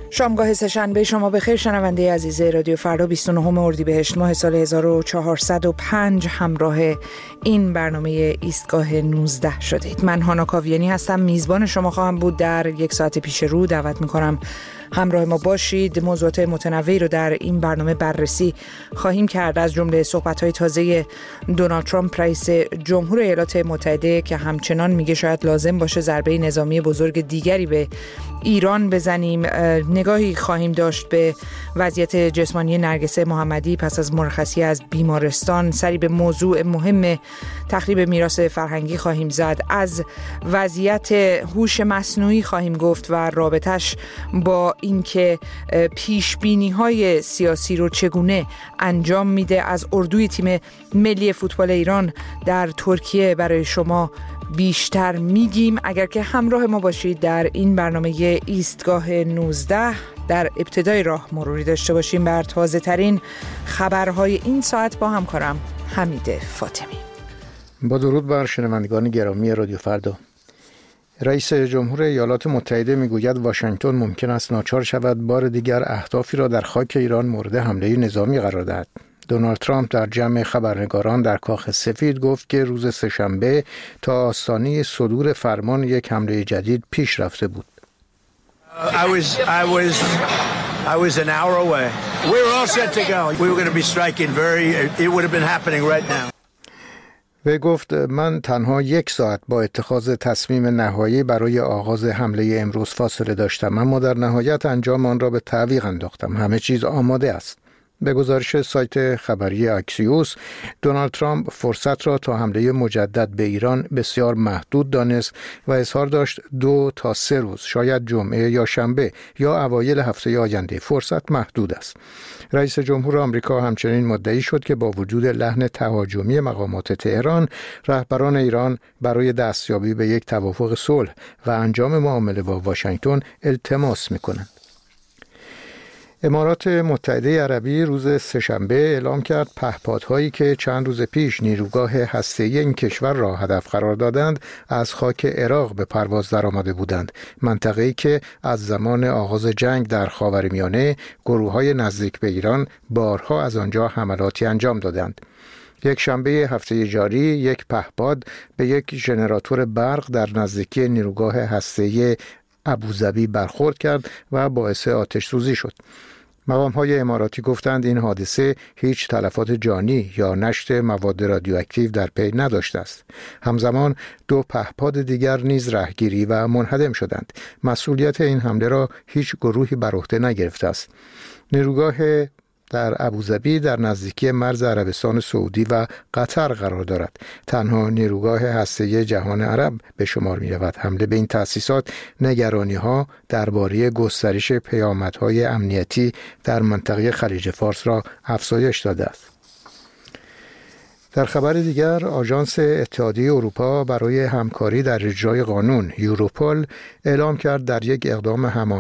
شامگاه سه‌شنبه شما بخیر شنونده عزیز رادیو فردا 29 اردیبهشت ماه سال 1405 همراه این برنامه ایستگاه 19 شدید. من هانا کاویانی هستم، میزبان شما خواهم بود در یک ساعت پیش رو. دعوت میکنم همراه ما باشید. موضوعات متنوعی رو در این برنامه بررسی خواهیم کرد، از جمله صحبت‌های تازه دونالد ترامپ رئیس جمهور ایالات متحده که همچنان میگه شاید لازم باشه ضربه نظامی بزرگ دیگری به ایران بزنیم. نگاهی خواهیم داشت به وضعیت جسمانی نرگس محمدی پس از مرخصی از بیمارستان. سری به موضوع مهم تخریب میراث فرهنگی خواهیم زد. از وضعیت هوش مصنوعی خواهیم گفت و رابطش با اینکه پیشبینی‌های سیاسی رو چگونه انجام میده. از اردوی تیم ملی فوتبال ایران در ترکیه برای شما بیشتر میگیم. اگر که همراه ما باشید در این برنامه ایستگاه 19 در ابتدای راه مروری داشته باشیم بر تازه ترین خبرهای این ساعت با همکارم حمید فاطمی. با درود بر شنوندگان گرامی رادیو فردا. رئیس جمهور ایالات متحده میگوید واشنگتن ممکن است ناچار شود بار دیگر اهدافی را در خاک ایران مورد حمله نظامی قرار دهد. دونالد ترامپ در جمع خبرنگاران در کاخ سفید گفت که روز سه‌شنبه تا آستانه صدور فرمان یک حمله جدید پیش رفته بود. I was an hour away. We were all set to go. We were going to be striking it would have been happening right now. و گفت من تنها یک ساعت با اتخاذ تصمیم نهایی برای آغاز حمله امروز فاصله داشتم، اما در نهایت انجام آن را به تعویق انداختم. همه چیز آماده است. به گزارش سایت خبری اکسیوس، دونالد ترامپ فرصت را تا حمله مجدد به ایران بسیار محدود دانست و اظهار داشت 2 تا 3 روز، شاید جمعه یا شنبه یا اوایل هفته آینده، فرصت محدود است. رئیس جمهور آمریکا همچنین مدعی شد که با وجود لحن تهاجمی مقامات تهران، رهبران ایران برای دستیابی به یک توافق صلح و انجام معامله با واشنگتن التماس می‌کنند. امارات متحده عربی روز سه‌شنبه اعلام کرد پهپادهایی که چند روز پیش نیروگاه هسته‌ای این کشور را هدف قرار دادند از خاک عراق به پرواز درآمده بودند، منطقه‌ای که از زمان آغاز جنگ در خاورمیانه گروه‌های نزدیک به ایران بارها از آنجا حملاتی انجام دادند. یک شنبه هفته جاری یک پهپاد به یک ژنراتور برق در نزدیکی نیروگاه هسته‌ای ابوظبی برخورد کرد و باعث آتش سوزی شد. مقام‌های اماراتی گفتند این حادثه هیچ تلفات جانی یا نشت مواد رادیواکتیو در پی نداشته است. همزمان 2 پهپاد دیگر نیز رهگیری و منهدم شدند. مسئولیت این حمله را هیچ گروهی بر عهده نگرفته است. نیروگاه در ابوظبی در نزدیکی مرز عربستان سعودی و قطر قرار دارد. تنها نیروگاه هسته‌ای جهان عرب به شمار می رود. حمله به این تأسیسات نگرانی‌ها درباره گسترش پیامدهای امنیتی در منطقه خلیج فارس را افزایش داده است. در خبر دیگر، آژانس اتحادیه اروپا برای همکاری در اجرای قانون یوروپول اعلام کرد در یک اقدام